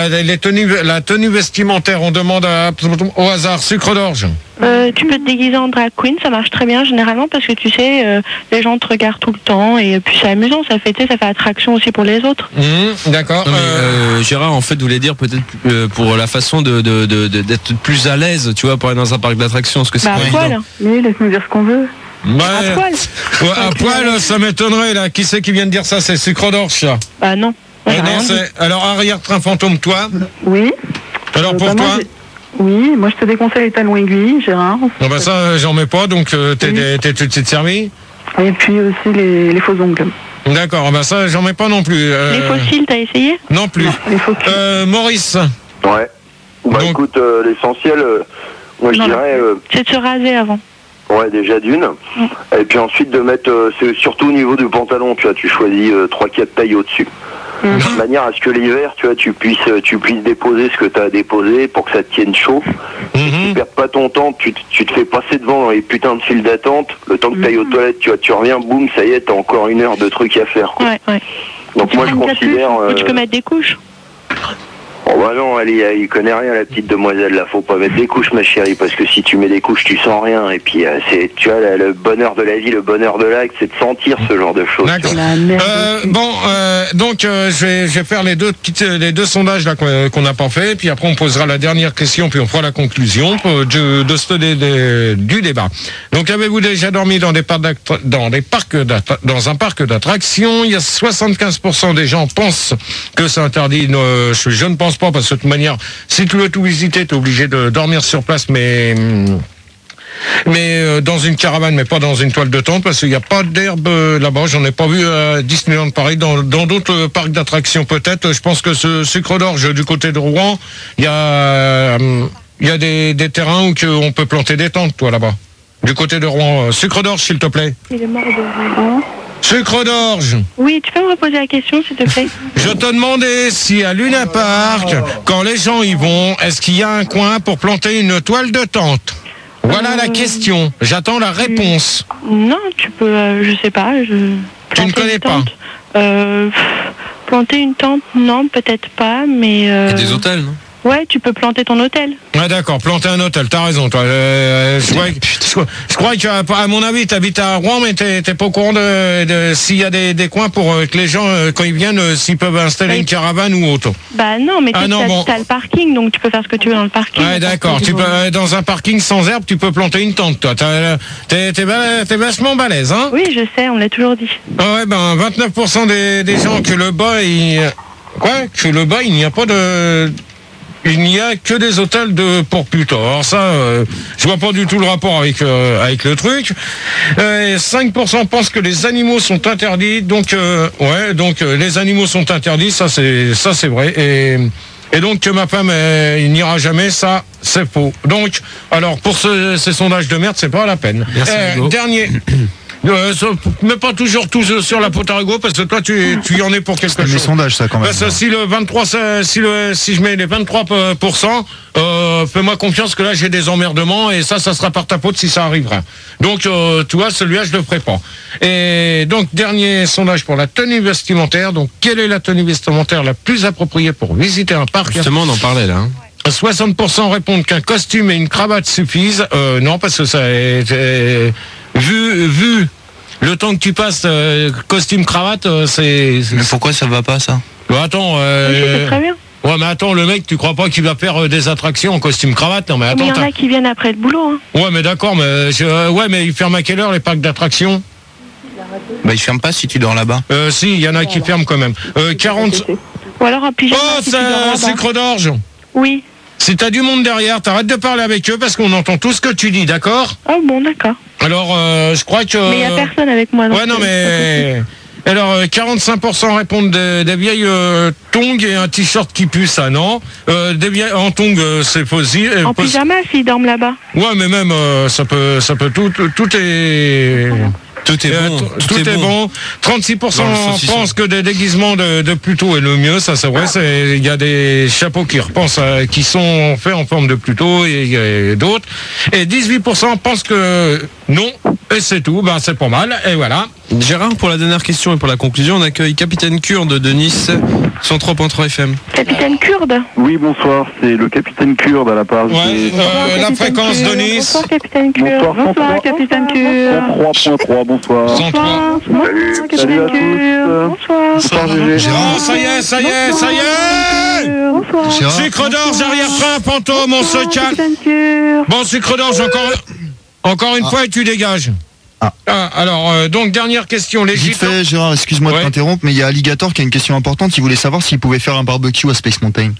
La tenue vestimentaire, on demande au hasard. Sucre d'Orge. Tu peux te déguiser en drag queen, ça marche très bien généralement parce que tu sais, les gens te regardent tout le temps et puis c'est amusant, ça fait attraction aussi pour les autres. D'accord. Gérard, en fait, voulait dire peut-être pour la façon d'être plus à l'aise, tu vois, pour aller dans un parc d'attractions, parce que c'est à poil. Mais laisse-nous dire ce qu'on veut. À poil. Ouais, à poil, ça m'étonnerait là. Qui c'est qui vient de dire ça? C'est Sucre d'Orge. Bah non. Alors arrière-train fantôme, toi? Oui. Alors pour toi? Oui, moi je te déconseille les talons aiguilles, Gérard. Non, bah ça, j'en mets pas, donc t'es tout de suite servi. Et puis aussi les faux ongles. D'accord, bah ça, j'en mets pas non plus. Les fossiles, t'as essayé? Non plus. Non, les faux Maurice. Ouais. Bah donc, écoute, l'essentiel, moi je dirais... c'est de se raser avant. Ouais, déjà d'une. Et puis ensuite de mettre, c'est surtout au niveau du pantalon, tu vois, tu choisis 3-4 tailles au-dessus. de manière à ce que l'hiver, tu vois, tu puisses déposer ce que tu as à déposer pour que ça te tienne chaud. Tu perds pas ton temps, tu te fais passer devant dans les putains de files d'attente, le temps que tu ailles aux toilettes, tu reviens, boum, ça y est, t'as encore 1 heure de trucs à faire, quoi. Ouais. Donc moi je considère... Tu peux mettre des couches. Oh bah non, il connaît rien, la petite demoiselle là, faut pas mettre des couches ma chérie, parce que si tu mets des couches tu sens rien, et puis c'est, tu vois, le bonheur de la vie, le bonheur de l'acte, c'est de sentir ce genre de choses. D'accord. Donc je vais faire les deux sondages là qu'on n'a pas fait, puis après on posera la dernière question, puis on fera la conclusion du débat. Donc avez-vous déjà dormi dans un parc d'attractions? Il y a 75% des gens pensent que c'est interdit. Je ne pense pas, parce que de toute manière, si tu veux tout visiter, tu es obligé de dormir sur place, mais dans une caravane, mais pas dans une toile de tente, parce qu'il n'y a pas d'herbe là-bas. J'en ai pas vu à Disneyland Paris. Dans d'autres parcs d'attractions peut-être. Je pense que ce Sucre d'Orge du côté de Rouen, il y a des terrains où on peut planter des tentes, toi, là-bas. Du côté de Rouen. Sucre d'Orge, s'il te plaît. Il est mort de Rouen. Sucre d'Orge. Oui, tu peux me reposer la question, s'il te plaît? Je te demandais si à Luna Park, quand les gens y vont, est-ce qu'il y a un coin pour planter une toile de tente? Voilà la question. J'attends la réponse. Non, tu peux, je sais pas. Tu ne connais pas? Planter une tente, non, peut-être pas, mais... Il y a des hôtels, non? Ouais, tu peux planter ton hôtel. Ah d'accord, planter un hôtel, t'as raison toi. Je crois qu'à mon avis t'habites à Rouen, mais t'es pas au courant de s'il y a des coins pour que les gens, quand ils viennent, s'ils peuvent installer une caravane ou autre. Bah non, mais t'as le parking, donc tu peux faire ce que tu veux dans le parking. Ouais d'accord, tu peux dans un parking sans herbe, tu peux planter une tente toi. T'es vachement balèze, hein? Oui, je sais, on l'a toujours dit. Ah ouais, 29% des gens que le bas, il n'y a pas de... Il n'y a que des hôtels pour plus tard. Alors ça, je vois pas du tout le rapport avec le truc. 5% pensent que les animaux sont interdits. Donc les animaux sont interdits. Ça c'est vrai. Et donc que ma femme il n'ira jamais, ça c'est faux. Donc alors pour ces sondages de merde, c'est pas la peine. Merci, dernier. Mais pas toujours tout sur la pote à Hugo, parce que toi tu y en es pour quelque chose. Les sondages, ça quand même. Parce que si je mets les 23%, fais-moi confiance que là j'ai des emmerdements, et ça sera par ta faute si ça arrivera. Donc tu vois, celui-là je le ferai pas. Et donc dernier sondage pour la tenue vestimentaire. Donc quelle est la tenue vestimentaire la plus appropriée pour visiter un parc? Justement, on en parlait là. 60% répondent qu'un costume et une cravate suffisent. Non, parce que ça vu le temps que tu passes costume cravate, c'est. Mais pourquoi ça va pas ça? Attends. C'est très bien. Ouais, mais attends, le mec, tu crois pas qu'il va faire des attractions en costume cravate? Non, mais attends. Mais il y en a qui viennent après le boulot. Hein. Ouais, mais d'accord, mais mais ils ferment à quelle heure les parcs d'attractions? Bah ils ferment pas si tu dors là-bas. Si, il y en a qui ferment quand même. 40. Ou alors un pyjama. Oh, si c'est Sucre d'Orge. Oui. Si t'as du monde derrière, t'arrêtes de parler avec eux parce qu'on entend tout ce que tu dis, d'accord? Oh bon, d'accord. Alors, je crois que... Mais il n'y a personne avec moi. Ouais, non, mais... Alors, 45% répondent des vieilles tongs et un t-shirt qui pue, ça, non? Des vieilles en tongs, c'est possible. En pyjama, s'ils dorment là-bas. Ouais, mais même, ça peut tout est... Tout est bon. Tout est bon. 36% pensent que des déguisements de Pluto est le mieux. Ça, c'est vrai. Il y a des chapeaux qui sont faits en forme de Pluto et d'autres. Et 18% pensent que non. Et c'est tout. C'est pas mal. Et voilà. Gérard, pour la dernière question et pour la conclusion, on accueille Capitaine Kurde de Nice, 103.3 FM. Capitaine Kurde? Oui, bonsoir, c'est le Capitaine Kurde à la page. Ouais, la fréquence de Nice. Bonsoir, Capitaine Kurde. Bonsoir, Capitaine Kurde. 103.3, bonsoir. Bonsoir, Salut à Capitaine Kurde. tous. Bonsoir. Oh, ça y est. Bonsoir. Sucre d'Orge, arrière-train, fantôme, on se calme. Capitaine Kurde. Bon, Sucre d'Orge, encore une fois et tu dégages. Alors, donc, dernière question. Vite fait, Gérard, excuse-moi de t'interrompre, mais il y a Alligator qui a une question importante. Il voulait savoir s'il pouvait faire un barbecue à Space Mountain.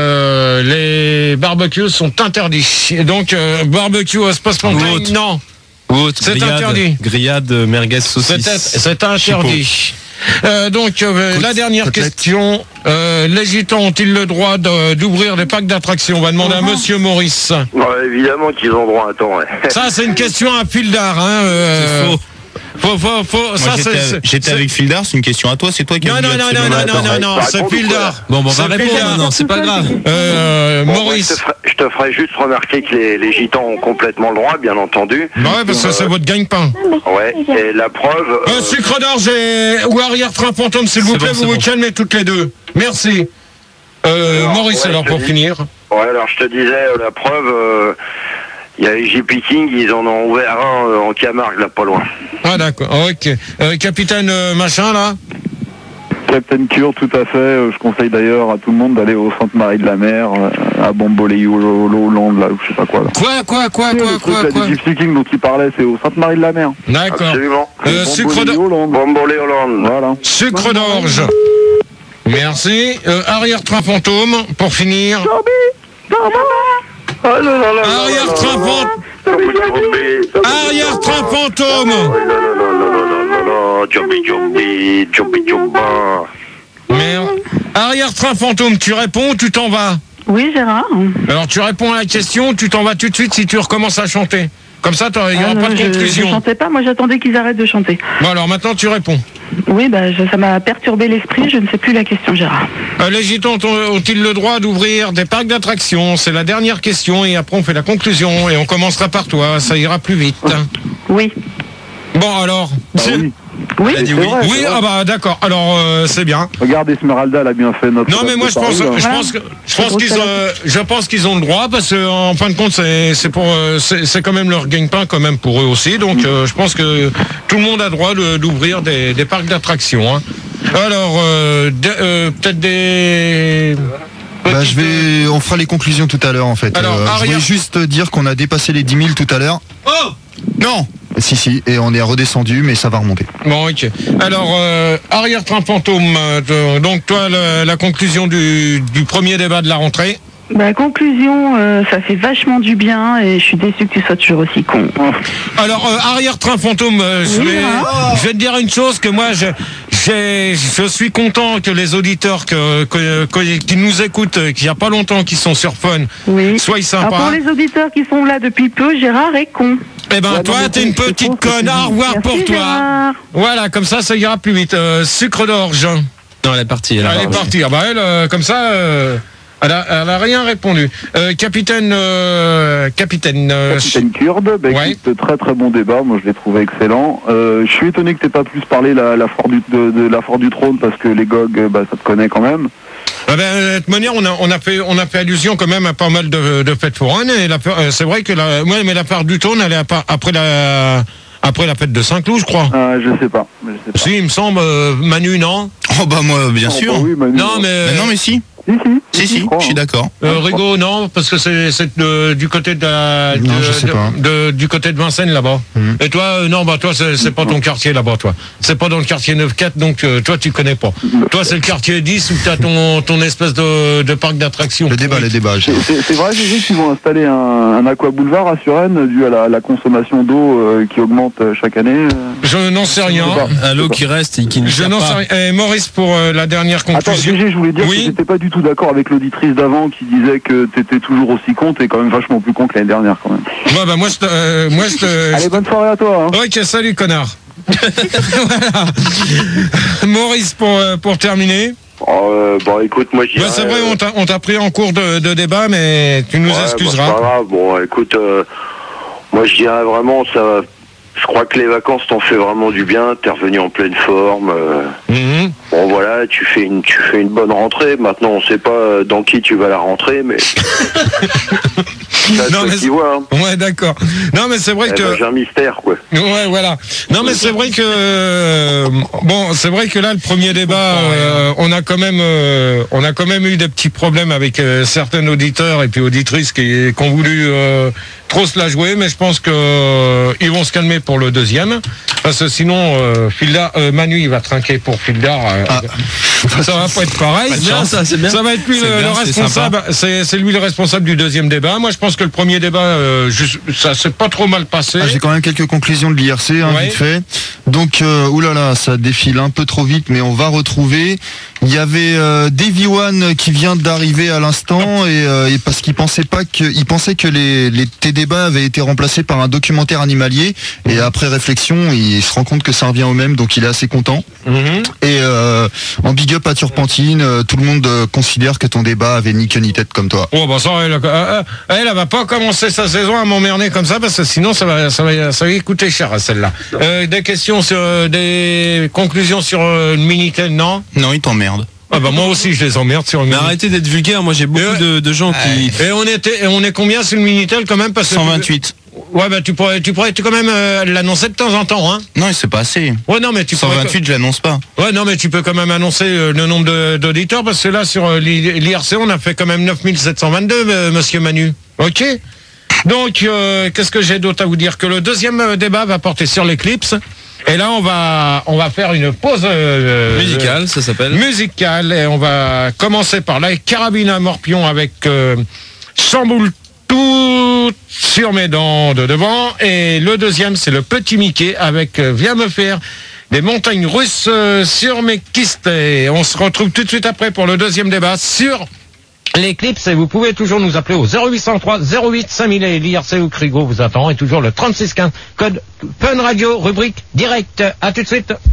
Les barbecues sont interdits. Donc, barbecue à Space Mountain, non. C'est interdit. Grillade, merguez, saucisse. C'est interdit. Donc, la dernière question. Les gitans ont-ils le droit d'ouvrir des parcs d'attractions? On va demander à Monsieur Maurice. Ouais, évidemment qu'ils ont droit. Attends, ouais. Ça, c'est une question à fil d'art. C'est faux. J'étais avec Fildar, c'est une question à toi, c'est toi qui as Non, c'est Fildar. Bon, on va répondre maintenant, c'est pas grave. Maurice. Je te ferai juste remarquer que les gitans ont complètement le droit, bien entendu. Ouais, parce que c'est votre gagne-pain. Ouais, et la preuve... Sucre d'orge ou arrière-train fantôme, s'il vous plaît, vous vous calmez toutes les deux. Merci. Maurice, alors, pour finir. Ouais, alors je te disais, la preuve... Il y a JP King, ils en ont ouvert un en Camargue, là, pas loin. Ah, d'accord, ok. Capitaine machin, là Captain Cure, tout à fait. Je conseille d'ailleurs à tout le monde d'aller au Sainte-Marie-de-la-Mer, à Bamboléo-Land, là, ou je sais pas quoi. Là. Quoi La JP King dont il parlait, c'est au Sainte-Marie-de-la-Mer. D'accord. Absolument. Sucre d'orge. Bamboléo-Land. Voilà. Sucre d'orge. Merci. Arrière-train fantôme, pour finir. Arrière-train fantôme. Merde. Arrière-train fantôme, tu réponds ou tu t'en vas? Oui, Gérard. Alors tu réponds à la question, tu t'en vas tout de suite si tu recommences à chanter. Comme ça, il n'y aura pas de conclusion. Je chantais pas, moi j'attendais qu'ils arrêtent de chanter. Bon, alors maintenant tu réponds. Oui, ça m'a perturbé l'esprit, je ne sais plus la question, Gérard. Les gitans ont-ils le droit d'ouvrir des parcs d'attractions? C'est la dernière question et après on fait la conclusion et on commencera par toi, ça ira plus vite. Oui. Bon, alors... Oui, dit oui. Oui, ah bah d'accord. Alors c'est bien. Regarde, Esmeralda, elle a bien fait notre. Non, mais moi je pense qu'ils ont le droit parce que en fin de compte c'est quand même leur gagne-pain quand même pour eux aussi. Donc je pense que tout le monde a droit d'ouvrir des parcs d'attractions. Hein. Alors peut-être des. On fera les conclusions tout à l'heure en fait. Alors, je voulais juste dire qu'on a dépassé les 10 000 tout à l'heure. Oh non. Si, et on est redescendu, mais ça va remonter. Bon, ok. Alors, arrière-train fantôme, donc toi, la conclusion du premier débat de la rentrée. Conclusion, ça fait vachement du bien et je suis déçu que tu sois toujours aussi con. Alors, arrière-train fantôme, je vais te dire une chose, que moi, je suis content que les auditeurs qui nous écoutent, qu'il n'y a pas longtemps, qui sont sur Fun, soient sympas. Alors pour les auditeurs qui sont là depuis peu, Gérard est con. Eh ben toi, t'es une petite conne. Au revoir pour toi. Gérard. Voilà, comme ça ira plus vite. Sucre d'orge. Non, elle est partie. Elle est partie. Ah bah elle, comme ça... Elle a rien répondu. Capitaine Kurde, écoute, très très bon débat, moi je l'ai trouvé excellent. Je suis étonné que t'aies pas plus parlé de la foire du trône parce que les GOG, ça te connaît quand même. De toute manière, on a fait allusion quand même à pas mal de fêtes foraines et c'est vrai que la foire du trône, elle est après la fête de Saint-Cloud, je crois. Je sais pas. Si, il me semble, Manu, non? Oh bah moi, bien sûr. Oui, Manu, non, mais si. Si, je suis d'accord. Rigaud, non, parce que c'est du côté du côté de Vincennes là-bas. Et toi, non, toi c'est pas ton quartier là-bas, toi. C'est pas dans le quartier 9-4, donc toi tu connais pas. Toi c'est le quartier 10 où t'as ton espèce de parc d'attractions. Les débats. C'est vrai, j'ai vu qu'ils vont installer un aqua boulevard à Suresnes dû à la consommation d'eau qui augmente chaque année. Je n'en sais rien. À l'eau qui reste et qui ne Je n'en sais rien. Et Maurice, pour la dernière conclusion. Attends, je voulais dire que j'étais pas du tout d'accord avec l'auditrice d'avant qui disait que t'étais toujours aussi con, t'es quand même vachement plus con que l'année dernière quand même. Moi je Allez, bonne soirée à toi. Hein. Ok, salut connard. Voilà. Maurice, pour terminer. Écoute, moi je dirais... c'est vrai, on t'a pris en cours de débat, mais tu nous excuseras. C'est pas grave. Bon, écoute, moi je dirais vraiment ça... Je crois que les vacances t'ont fait vraiment du bien, t'es revenu en pleine forme. Bon voilà, tu fais une bonne rentrée. Maintenant on sait pas dans qui tu vas la rentrer, mais non, mais ouais, d'accord. Non mais c'est vrai que j'ai un mystère quoi. Ouais, voilà. Non mais c'est vrai que c'est vrai que là le premier débat, on a quand même eu des petits problèmes avec certains auditeurs et puis auditrices qui ont voulu trop se la jouer, mais je pense que ils vont se calmer pour le deuxième, parce que sinon Manu il va trinquer pour Fildar. Ça va pas être pareil. C'est bien. Ça va être lui le responsable. C'est lui le responsable du deuxième débat. Moi je pense que le premier débat, ça s'est pas trop mal passé. J'ai quand même quelques conclusions de l'IRC, vite fait. Donc, ça défile un peu trop vite, mais on va retrouver. Il y avait Davy One qui vient d'arriver à l'instant et parce qu'il pensait que tes débats avaient été remplacés par un documentaire animalier et après réflexion il se rend compte que ça revient au même, donc il est assez content. Et en big up à Turpentine, tout le monde considère que ton débat avait ni queue ni tête comme toi. Oh bah ça, elle va pas commencer sa saison à m'emmerder comme ça parce que sinon ça va lui coûter cher à celle-là. Des questions sur des conclusions sur le Minitel, non? Non, il t'emmerde. Ah bah moi aussi je les emmerde sur le Mais Minitel. arrêtez d'être vulgaire, moi j'ai beaucoup de gens qui... Et on est combien sur le Minitel quand même parce que 128. Ouais bah tu pourrais quand même l'annoncer de temps en temps, hein. Non, c'est pas assez. Ouais non mais tu 128 je l'annonce pas. Ouais non mais tu peux quand même annoncer le nombre d'auditeurs parce que là sur l'IRC on a fait quand même 9722 monsieur Manu. OK. Donc qu'est-ce que j'ai d'autre à vous dire? Que le deuxième débat va porter sur l'éclipse. Et là, on va faire une pause musicale, ça s'appelle. Musicale, et on va commencer par la carabine à morpion avec Chamboule tout sur mes dents de devant. Et le deuxième, c'est le petit Mickey avec Viens me faire des montagnes russes sur mes kystes. Et on se retrouve tout de suite après pour le deuxième débat sur l'éclipse. Et vous pouvez toujours nous appeler au 0803 08 5000 et l'IRC ou Crigo vous attend. Et toujours le 3615 code Fun Radio, rubrique direct. À tout de suite.